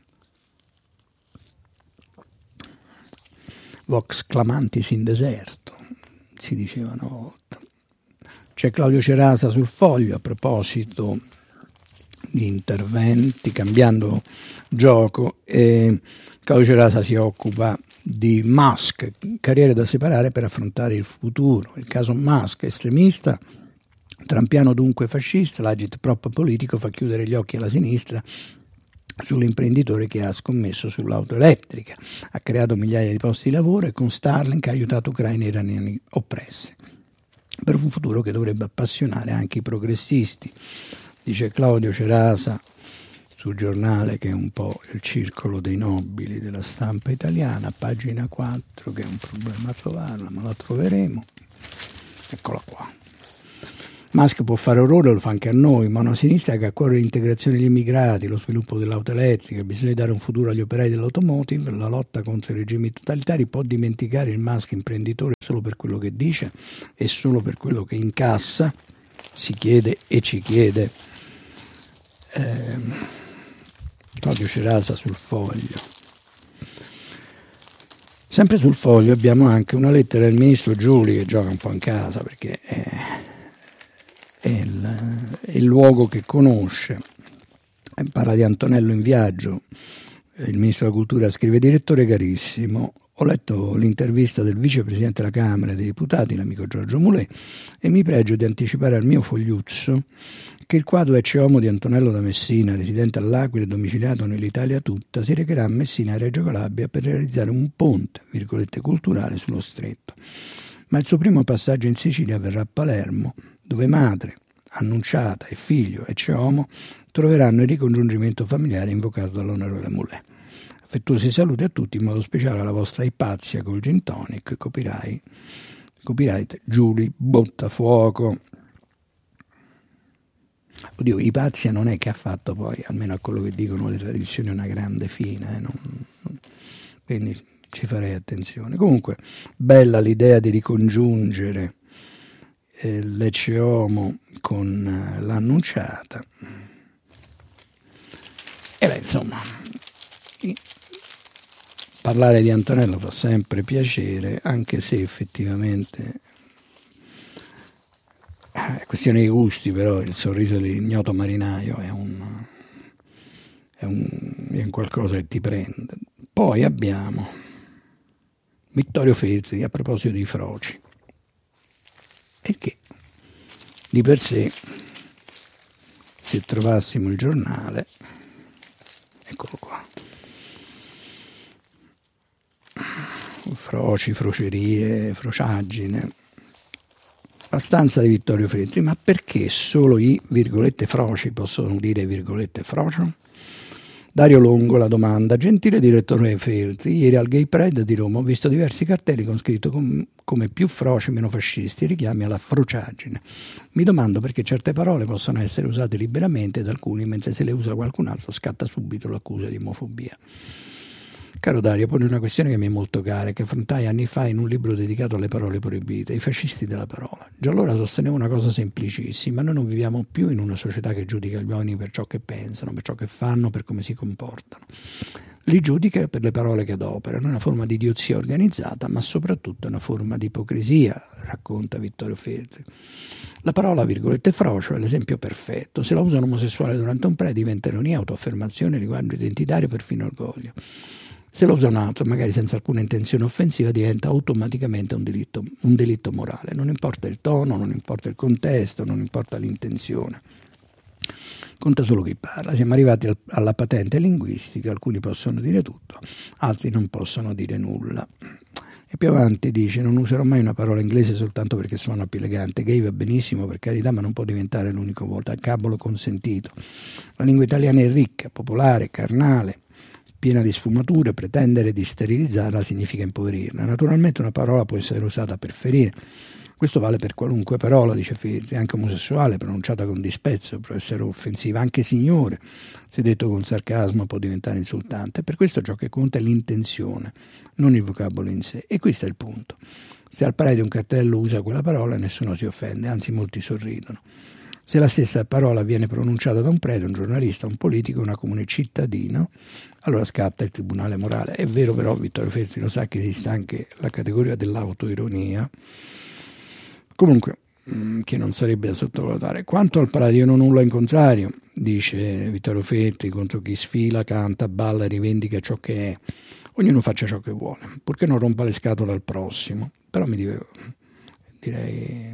vox clamantis in deserto, si diceva una volta. C'è Claudio Cerasa sul Foglio a proposito di interventi, cambiando gioco, e Claudio Cerasa si occupa di Musk, carriere da separare per affrontare il futuro. Il caso Musk, estremista, trampiano dunque fascista, l'agitprop politico fa chiudere gli occhi alla sinistra sull'imprenditore che ha scommesso sull'auto elettrica, ha creato migliaia di posti di lavoro e con Starlink ha aiutato ucraini e iraniani oppressi, per un futuro che dovrebbe appassionare anche i progressisti, dice Claudio Cerasa sul Giornale, che è un po' il circolo dei nobili della stampa italiana, pagina quattro, che è un problema a trovarla, ma la troveremo. Eccola qua. Musk può fare orrore, lo fa anche a noi, ma una sinistra che ha a cuore l'integrazione degli immigrati, lo sviluppo dell'auto elettrica, bisogna dare un futuro agli operai dell'automotive, la lotta contro i regimi totalitari, può dimenticare il Musk imprenditore solo per quello che dice e solo per quello che incassa, si chiede e ci chiede eh, Claudio Cerasa sul Foglio. Sempre sul Foglio abbiamo anche una lettera del ministro Giuli, che gioca un po' in casa perché è È il, è il luogo che conosce, parla di Antonello in viaggio, il ministro della cultura scrive: direttore carissimo, ho letto l'intervista del vicepresidente della Camera dei Deputati, l'amico Giorgio Mulè, e mi pregio di anticipare al mio fogliuzzo che il quadro ecce homo di Antonello da Messina, residente all'Aquila e domiciliato nell'Italia tutta, si recherà a Messina e Reggio Calabria per realizzare un ponte, virgolette, culturale sullo stretto. Ma il suo primo passaggio in Sicilia avverrà a Palermo, dove madre, annunciata e figlio ecce homo troveranno il ricongiungimento familiare invocato dall'onorevole Mulè. Affettuosi saluti a tutti, in modo speciale alla vostra Ipazia col gin tonic, copyright, copyright Giuli Bottafuoco. Oddio, Ipazia non è che ha fatto poi, almeno a quello che dicono le tradizioni, una grande fine, eh, non, non, quindi ci farei attenzione. Comunque, bella l'idea di ricongiungere eh, l'ecce homo con eh, l'annunciata. E beh, insomma, parlare di Antonello fa sempre piacere, anche se effettivamente è questione di gusti, però il sorriso dell'ignoto marinaio è un, è un, è un qualcosa che ti prende. Poi abbiamo Vittorio Feltri a proposito di froci, e che di per sé, se trovassimo il giornale, eccolo qua, froci, frocerie, frociaggine, la stanza di Vittorio Feltri. Ma perché solo i virgolette froci possono dire virgolette frocio? Dario Longo la domanda: gentile direttore Feltri, ieri al Gay Pride di Roma ho visto diversi cartelli con scritto com- come più froci meno fascisti, richiami alla frociaggine. Mi domando perché certe parole possono essere usate liberamente da alcuni, mentre se le usa qualcun altro scatta subito l'accusa di omofobia. Caro Dario, pone una questione che mi è molto cara, che affrontai anni fa in un libro dedicato alle parole proibite, i fascisti della parola. Già allora sostenevo una cosa semplicissima: noi non viviamo più in una società che giudica gli uomini per ciò che pensano, per ciò che fanno, per come si comportano. Li giudica per le parole che adoperano, è una forma di idiozia organizzata, ma soprattutto è una forma di ipocrisia, racconta Vittorio Feltri. La parola, virgolette, frocio è l'esempio perfetto. Se la usa un omosessuale durante un pre diventa ironia, autoaffermazione, linguaggio identitario, perfino orgoglio. Se lo usa un altro, magari senza alcuna intenzione offensiva, diventa automaticamente un delitto, un delitto morale. Non importa il tono, non importa il contesto, non importa l'intenzione. Conta solo chi parla. Siamo arrivati al, alla patente linguistica, alcuni possono dire tutto, altri non possono dire nulla. E più avanti dice: non userò mai una parola inglese soltanto perché suona più elegante. Gay va benissimo, per carità, ma non può diventare l'unico vocabolo consentito. La lingua italiana è ricca, popolare, carnale, piena di sfumature. Pretendere di sterilizzarla significa impoverirla. Naturalmente una parola può essere usata per ferire. Questo vale per qualunque parola, dice Feltri, anche omosessuale, pronunciata con disprezzo, può essere offensiva. Anche signore, se detto con sarcasmo, può diventare insultante. Per questo ciò che conta è l'intenzione, non il vocabolo in sé. E questo è il punto. Se al Pride un cartello usa quella parola, nessuno si offende, anzi molti sorridono. Se la stessa parola viene pronunciata da un prete, un giornalista, un politico, una comune cittadino, allora scatta il tribunale morale. È vero però, Vittorio Feltri lo sa, che esiste anche la categoria dell'autoironia, comunque, mh, che non sarebbe da sottovalutare. Quanto al Pride, io non ho nulla in contrario, dice Vittorio Feltri, contro chi sfila, canta, balla, rivendica ciò che è. ognuno faccia ciò che vuole, purché non rompa le scatole al prossimo. Però mi dico, direi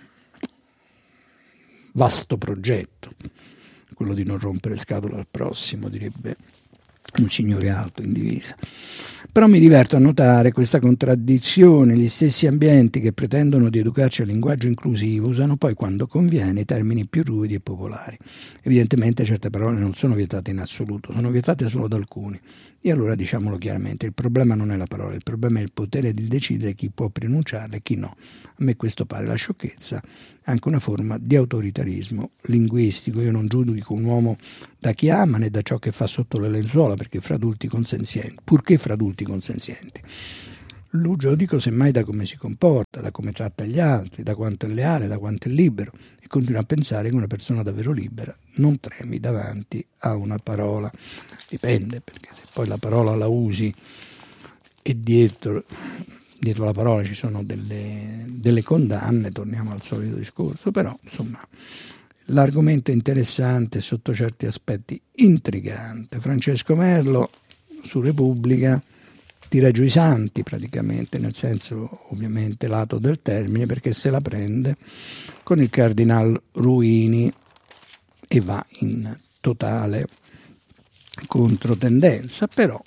vasto progetto, quello di non rompere scatole al prossimo, direbbe un signore alto in divisa. Però mi diverto a notare questa contraddizione: gli stessi ambienti che pretendono di educarci al linguaggio inclusivo usano poi, quando conviene, i termini più ruvidi e popolari. Evidentemente certe parole non sono vietate in assoluto, sono vietate solo da alcuni. E allora diciamolo chiaramente, il problema non è la parola, il problema è il potere di decidere chi può pronunciarla e chi no. A me questo pare la sciocchezza, anche una forma di autoritarismo linguistico. Io non giudico un uomo da chi ama né da ciò che fa sotto le lenzuola, perché fra adulti consenzienti, purché fra adulti consenzienti. Lo giudico semmai da come si comporta, da come tratta gli altri, da quanto è leale, da quanto è libero, e continuo a pensare che una persona davvero libera non tremi davanti a una parola. Dipende, perché se poi la parola la usi e dietro, dietro la parola ci sono delle, delle condanne, torniamo al solito discorso. Però insomma l'argomento è interessante, sotto certi aspetti intrigante. Francesco Merlo su Repubblica tira giù i santi praticamente, nel senso ovviamente lato del termine, perché se la prende con il cardinal Ruini e va in totale controtendenza. Però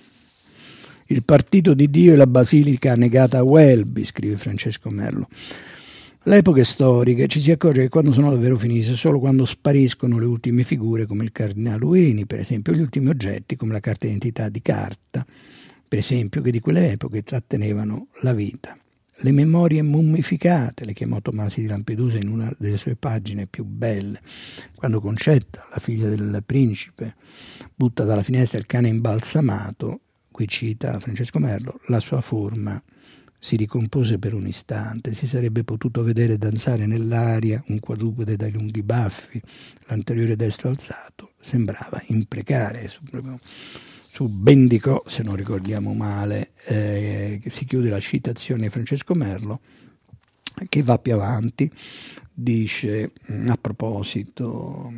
il partito di Dio e la basilica negata a Welby, scrive Francesco Merlo. Le epoche storiche ci si accorge che quando sono davvero finite, solo quando spariscono le ultime figure come il cardinale Ruini, per esempio, gli ultimi oggetti come la carta d'identità di carta, per esempio, che di quelle epoche trattenevano la vita. Le memorie mummificate, le chiamò Tomasi di Lampedusa in una delle sue pagine più belle, quando Concetta, la figlia del principe, butta dalla finestra il cane imbalsamato, qui cita Francesco Merlo, la sua forma si ricompose per un istante, si sarebbe potuto vedere danzare nell'aria un quadrupede dai lunghi baffi, l'anteriore destro alzato, sembrava imprecare su, su Bendicò, se non ricordiamo male, eh, si chiude la citazione di Francesco Merlo, che va più avanti, dice a proposito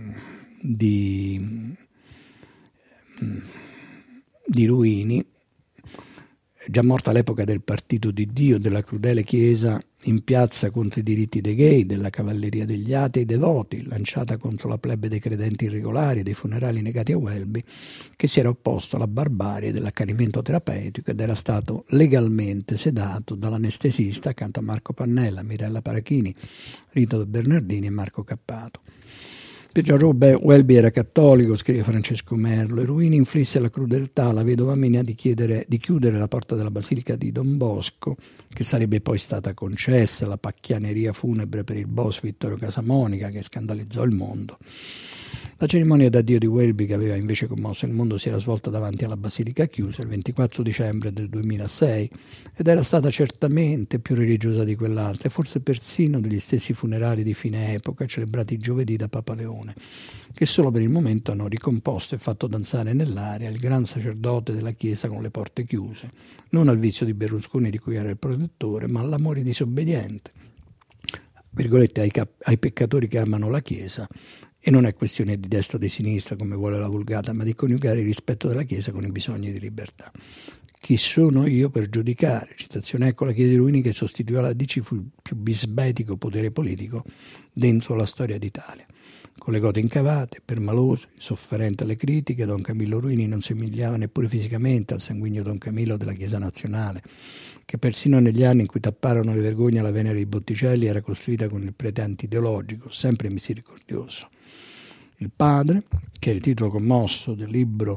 di, di Ruini, già morta all'epoca del partito di Dio, della crudele chiesa in piazza contro i diritti dei gay, della cavalleria degli atei devoti, lanciata contro la plebe dei credenti irregolari, dei funerali negati a Welby, che si era opposto alla barbarie dell'accanimento terapeutico ed era stato legalmente sedato dall'anestesista accanto a Marco Pannella, Mirella Parachini, Rito Bernardini e Marco Cappato. Per Giorgio Welby era cattolico, scrive Francesco Merlo, e Ruini inflisse la crudeltà alla vedova Mina di, chiedere, di chiudere la porta della basilica di Don Bosco, che sarebbe poi stata concessa, la pacchianeria funebre per il boss Vittorio Casamonica, che scandalizzò il mondo. La cerimonia d'addio di Welby, che aveva invece commosso il mondo, si era svolta davanti alla basilica chiusa il ventiquattro dicembre del duemilasei ed era stata certamente più religiosa di quell'altra, e forse persino degli stessi funerali di fine epoca celebrati giovedì da Papa Leone, che solo per il momento hanno ricomposto e fatto danzare nell'aria il gran sacerdote della Chiesa con le porte chiuse, non al vizio di Berlusconi di cui era il protettore, ma all'amore disobbediente, virgolette, ai, cap- ai peccatori che amano la Chiesa. E non è questione di destra o di sinistra, come vuole la vulgata, ma di coniugare il rispetto della Chiesa con i bisogni di libertà. Chi sono io per giudicare? Citazione, ecco la Chiesa di Ruini che sostituì alla D C fu il più bisbetico potere politico dentro la storia d'Italia. Con le gote incavate, permaloso, sofferente alle critiche, Don Camillo Ruini non somigliava neppure fisicamente al sanguigno Don Camillo della Chiesa nazionale, che persino negli anni in cui tapparono le vergogne alla Venere di Botticelli era costruita con il prete antideologico, sempre misericordioso. Il padre, che è il titolo commosso del libro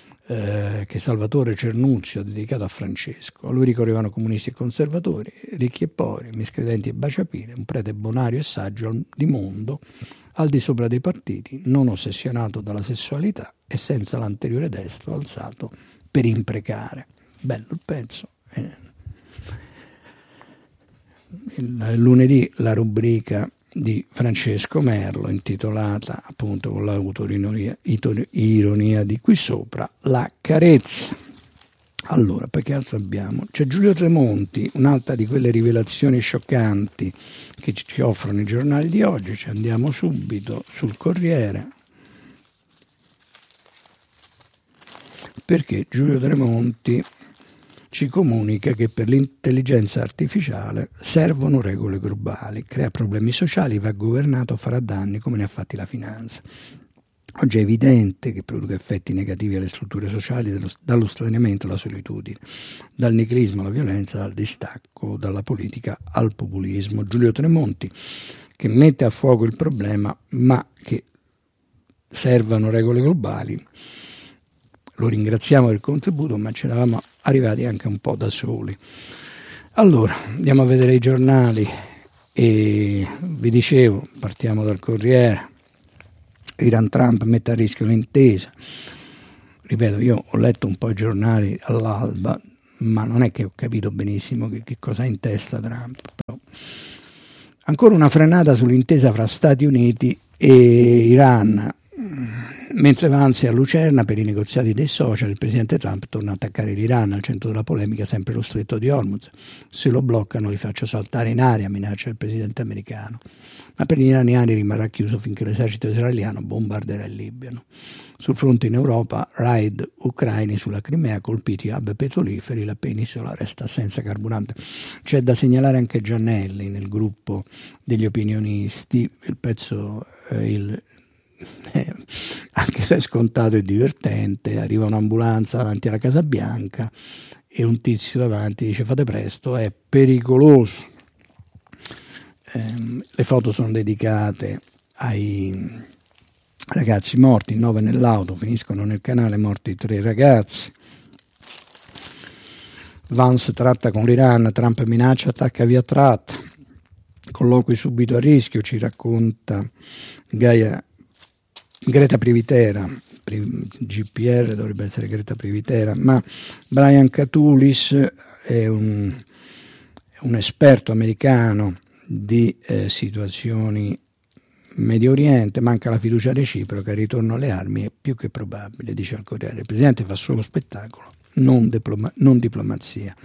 eh, che Salvatore Cernuzio ha dedicato a Francesco. A lui ricorrevano comunisti e conservatori, ricchi e poveri, miscredenti e baciapine, un prete bonario e saggio di mondo, al di sopra dei partiti, non ossessionato dalla sessualità e senza l'anteriore destro alzato per imprecare. Bello il pezzo. Eh. Il lunedì la rubrica di Francesco Merlo, intitolata appunto con l'autoironia ironia di qui sopra, La carezza. Allora, perché altro abbiamo? C'è Giulio Tremonti, un'altra di quelle rivelazioni scioccanti che ci offrono i giornali di oggi. Ci andiamo subito sul Corriere, perché Giulio Tremonti ci comunica che per l'intelligenza artificiale servono regole globali, crea problemi sociali, va governato, farà danni come ne ha fatti la finanza. Oggi è evidente che produca effetti negativi alle strutture sociali, dello, dallo straniamento alla solitudine, dal nichilismo alla violenza, dal distacco dalla politica al populismo. Giulio Tremonti, che mette a fuoco il problema, ma che servano regole globali. Lo ringraziamo del contributo, ma ce l'avamo arrivati anche un po' da soli. Allora, andiamo a vedere i giornali e vi dicevo, partiamo dal Corriere. Iran-Trump mette a rischio l'intesa. Ripeto, io ho letto un po' i giornali all'alba, ma non è che ho capito benissimo che, che cosa ha in testa Trump. Però. Ancora una frenata sull'intesa fra Stati Uniti e Iran. Mentre avanza a Lucerna per i negoziati dei social, il presidente Trump torna a attaccare l'Iran, al centro della polemica sempre lo stretto di Hormuz. Se lo bloccano li faccio saltare in aria, minaccia il presidente americano. Ma per gli iraniani rimarrà chiuso finché l'esercito israeliano bombarderà il Libano. Sul fronte in Europa, raid ucraini sulla Crimea, colpiti hub petroliferi, la penisola resta senza carburante. C'è da segnalare anche Giannelli nel gruppo degli opinionisti, il pezzo, eh, il Eh, anche se è scontato e divertente, arriva un'ambulanza davanti alla Casa Bianca e un tizio davanti dice fate presto, è pericoloso. Eh, le foto sono dedicate ai ragazzi morti, nove nell'auto, finiscono nel canale, morti tre ragazzi. Vance tratta con l'Iran, Trump minaccia, attacca via tratta, colloqui subito a rischio, ci racconta Gaia Greta Privitera, G P R dovrebbe essere Greta Privitera, ma Brian Katulis è un, un esperto americano di eh, situazioni Medio Oriente, manca la fiducia reciproca, il ritorno alle armi è più che probabile, dice al Corriere. Il presidente fa solo spettacolo, non, diploma, non diplomazia.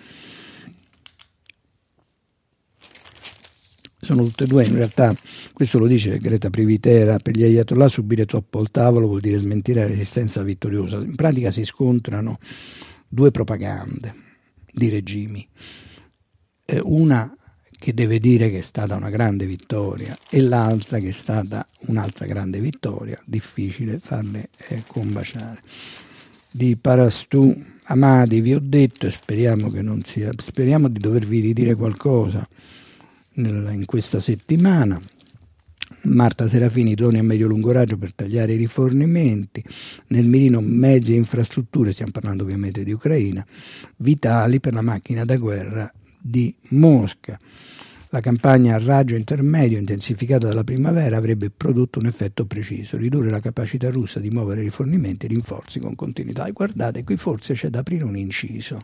Sono tutte e due, in realtà questo lo dice Greta Privitera, per gli ayatollah subire troppo il tavolo vuol dire smentire la resistenza vittoriosa. In pratica si scontrano due propagande di regimi, eh, una che deve dire che è stata una grande vittoria e l'altra che è stata un'altra grande vittoria, difficile farle eh, combaciare. Di Parastu Amadi vi ho detto e speriamo che non sia, speriamo di dovervi ridire qualcosa in questa settimana. Marta Serafini, droni a medio-lungo raggio per tagliare i rifornimenti, nel mirino mezzi e infrastrutture, stiamo parlando ovviamente di Ucraina, vitali per la macchina da guerra di Mosca. La campagna a raggio intermedio intensificata dalla primavera avrebbe prodotto un effetto preciso, ridurre la capacità russa di muovere rifornimenti e rinforzi con continuità. E guardate, qui forse c'è da aprire un inciso,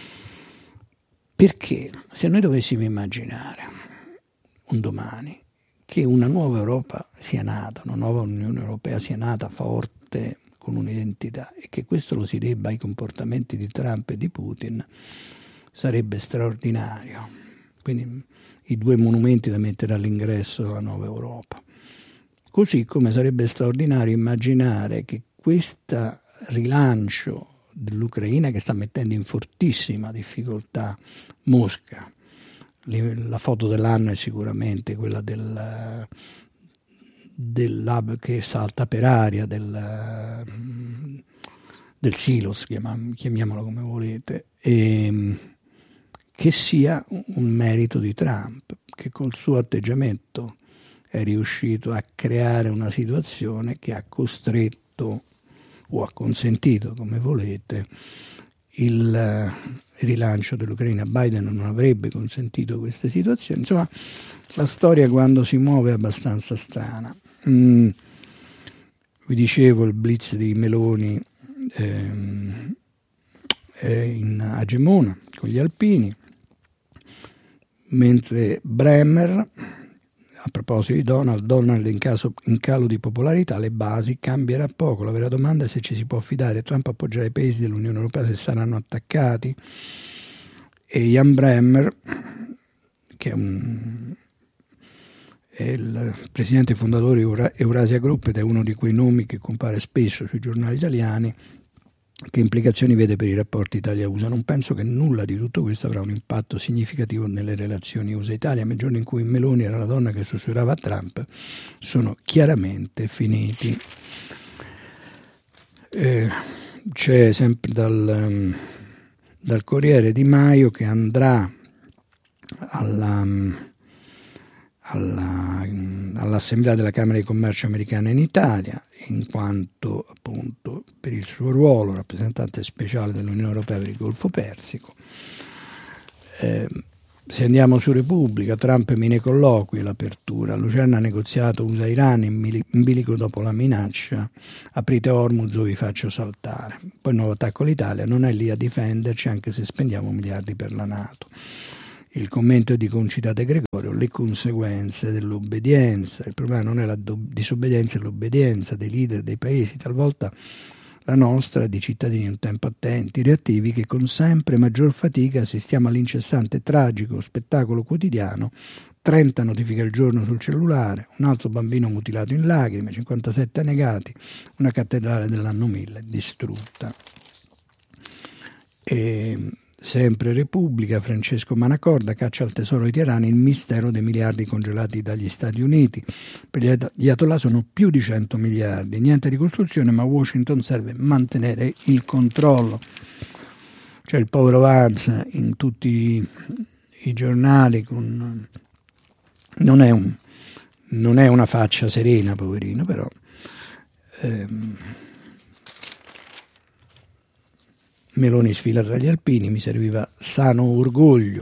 perché se noi dovessimo immaginare un domani che una nuova Europa sia nata, una nuova Unione Europea sia nata forte, con un'identità, e che questo lo si debba ai comportamenti di Trump e di Putin, sarebbe straordinario. Quindi i due monumenti da mettere all'ingresso della nuova Europa. Così come sarebbe straordinario immaginare che questo rilancio dell'Ucraina, che sta mettendo in fortissima difficoltà Mosca, la foto dell'anno è sicuramente quella del, dell'hub che salta per aria, del, del silos, chiamiamolo come volete, e che sia un merito di Trump, che col suo atteggiamento è riuscito a creare una situazione che ha costretto o ha consentito, come volete, il rilancio dell'Ucraina. Biden non avrebbe consentito queste situazioni. Insomma, la storia quando si muove è abbastanza strana. Mm, vi dicevo, il blitz di Meloni ehm, è in Agemona con gli alpini, mentre Bremer, a proposito di Donald, Donald in, caso, in calo di popolarità, le basi cambierà poco. La vera domanda è se ci si può fidare. Trump appoggerà i paesi dell'Unione Europea se saranno attaccati. E Jan Bremer, che è, un, è il presidente fondatore Eurasia Group ed è uno di quei nomi che compare spesso sui giornali italiani, Che implicazioni vede per i rapporti Italia-U S A? Non penso che nulla di tutto questo avrà un impatto significativo nelle relazioni U S A-Italia, ma il giorno in cui Meloni era la donna che sussurrava a Trump sono chiaramente finiti. Eh, c'è sempre dal, um, dal Corriere Di Maio che andrà alla, alla, all'Assemblea della Camera di Commercio americana in Italia, in quanto appunto per il suo ruolo rappresentante speciale dell'Unione Europea per il Golfo Persico. Eh, se andiamo su Repubblica, Trump e nei colloqui, l'apertura, Lucerna ha negoziato U S A-Iran in bilico dopo la minaccia, aprite Hormuz o vi faccio saltare. Poi il nuovo attacco all'Italia, non è lì a difenderci anche se spendiamo miliardi per la NATO. Il commento di Concitate Gregorio, le conseguenze dell'obbedienza. Il problema non è la do- disobbedienza, è l'obbedienza dei leader dei paesi, talvolta la nostra, di cittadini un tempo attenti, reattivi, che con sempre maggior fatica assistiamo all'incessante tragico spettacolo quotidiano, trenta notifiche al giorno sul cellulare, un altro bambino mutilato in lacrime, cinquantasette annegati, una cattedrale dell'anno mille distrutta. E sempre Repubblica, Francesco Manacorda, caccia al tesoro haitiani il mistero dei miliardi congelati dagli Stati Uniti. Per gli Ayatollah sono più di cento miliardi, niente ricostruzione, ma Washington serve mantenere il controllo. C'è il povero Vance in tutti i, i giornali, con, non, è un, non è una faccia serena, poverino, però... Ehm, Meloni sfila tra gli alpini, mi serviva sano orgoglio,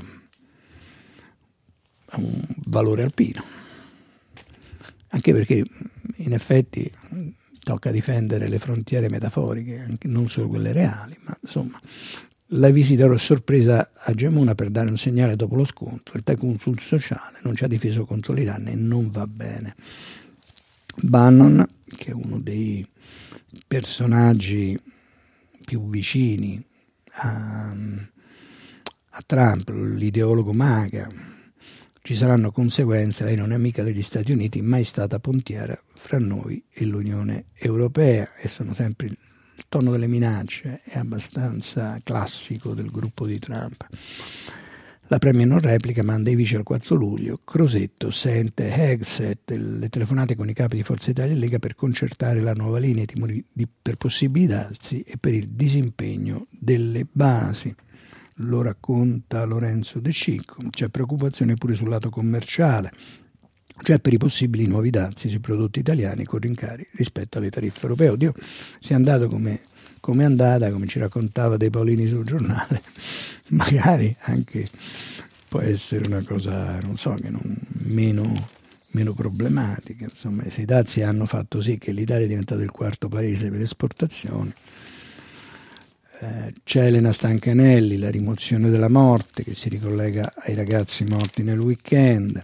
un valore alpino, anche perché in effetti tocca difendere le frontiere metaforiche, anche non solo quelle reali, ma insomma la visita a sorpresa a Gemona per dare un segnale dopo lo scontro, il tycoon sul sociale non ci ha difeso contro l'Iran e non va bene. Bannon, che è uno dei personaggi più vicini a, a Trump, l'ideologo MAGA, ci saranno conseguenze, lei non è amica degli Stati Uniti, mai stata pontiera fra noi e l'Unione Europea, e sono sempre il tono delle minacce è abbastanza classico del gruppo di Trump. La Premier non replica, manda i vice al quattro luglio. Crosetto sente Hegseth, le telefonate con i capi di Forza Italia e Lega per concertare la nuova linea, i timori di, per possibili dazi e per il disimpegno delle basi. Lo racconta Lorenzo De Cicco. C'è preoccupazione pure sul lato commerciale, cioè per i possibili nuovi dazi sui prodotti italiani con rincari rispetto alle tariffe europee. Oddio, si è andato come... come è andata, come ci raccontava De Paolini sul giornale, magari anche può essere una cosa, non so, che non, meno, meno problematica. Insomma, se i dazi hanno fatto sì che l'Italia è diventato il quarto paese per esportazione. Eh, c'è Elena Stancanelli, la rimozione della morte, che si ricollega ai ragazzi morti nel weekend.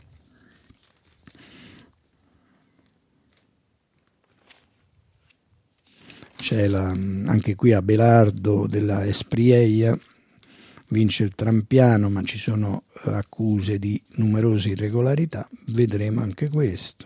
C'è la, anche qui Abelardo della Esprieia, vince il Trampiano, ma ci sono accuse di numerose irregolarità, vedremo anche questo.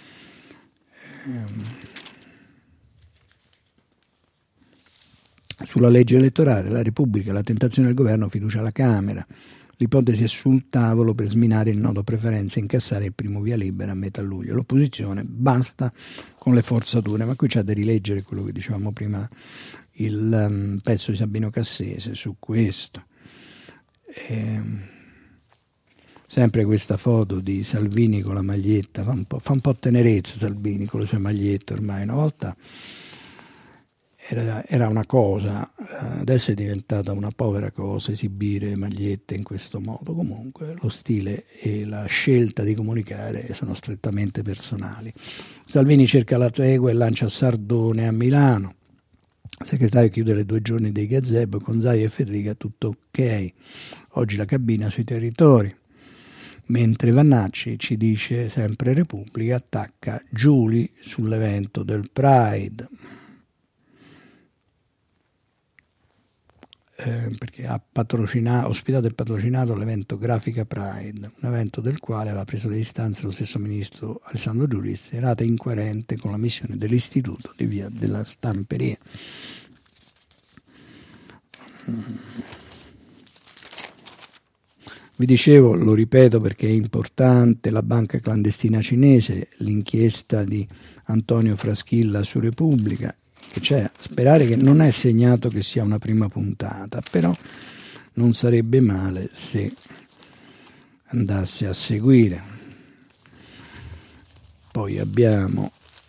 Sulla legge elettorale, la Repubblica, la tentazione del governo, fiducia alla Camera, l'ipotesi è sul tavolo per sminare il nodo preferenze e incassare il primo via libera a metà luglio. L'opposizione basta con le forzature, ma qui c'è da rileggere quello che dicevamo prima, il um, pezzo di Sabino Cassese su questo. E, sempre questa foto di Salvini con la maglietta, fa un po', fa un po' tenerezza Salvini con le sue magliette ormai, una volta Era, era una cosa, adesso è diventata una povera cosa esibire magliette in questo modo. Comunque lo stile e la scelta di comunicare sono strettamente personali. Salvini cerca la tregua e lancia Sardone a Milano. Il segretario chiude le due giorni dei gazebo con Zai e Ferriga, tutto ok. Oggi la cabina sui territori. Mentre Vannacci ci dice, sempre Repubblica, attacca Giuli sull'evento del Pride. Eh, perché ha patrocinato, ospitato e patrocinato l'evento Grafica Pride, un evento del quale aveva preso le distanze lo stesso ministro Alessandro Giulis, errata incoerente con la missione dell'istituto di via della Stamperia. Vi dicevo, lo ripeto perché è importante, la banca clandestina cinese, l'inchiesta di Antonio Fraschilla su Repubblica, che c'è, sperare che non è segnato che sia una prima puntata, però non sarebbe male se andasse a seguire. Poi abbiamo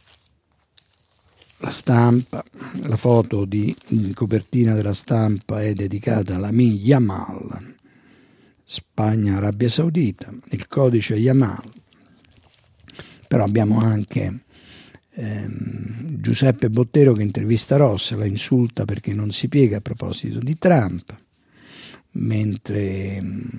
La Stampa, la foto di, di copertina della Stampa è dedicata alla Lamine Yamal, Spagna, Arabia Saudita, il codice Yamal. Però abbiamo anche ehm, Giuseppe Bottero che intervista Ross, la insulta perché non si piega a proposito di Trump, mentre